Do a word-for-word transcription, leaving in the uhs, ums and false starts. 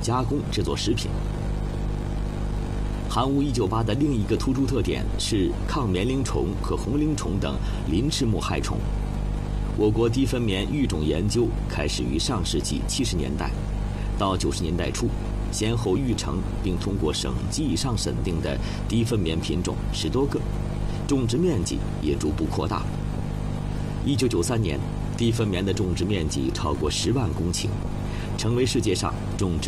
加工制作食品。寒武一九八的另一个突出特点是抗棉铃虫和红铃虫等鳞翅目害虫。我国低分棉育种研究开始于上世纪七十年代，到九十年代初，先后育成并通过省级以上审定的低分棉品种十多个，种植面积也逐步扩大。一九九三年，低分棉的种植面积超过十万公顷，成为世界上种植